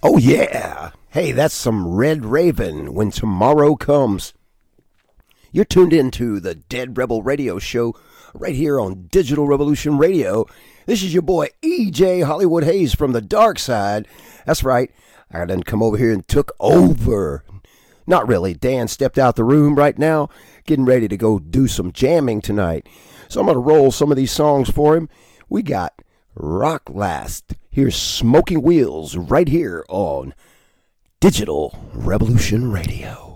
Oh, yeah. Hey, that's some Red Raven, When Tomorrow Comes. You're tuned in to the Dead Rebel Radio Show right here on Digital Revolution Radio. This is your boy EJ Hollywood Hayes from the dark side. That's right. I done come over here and took over. Not really. Dan stepped out the room right now, getting ready to go do some jamming tonight. So I'm going to roll some of these songs for him. We got Rock Last. Here's Smoking Wheels right here on Digital Revolution Radio.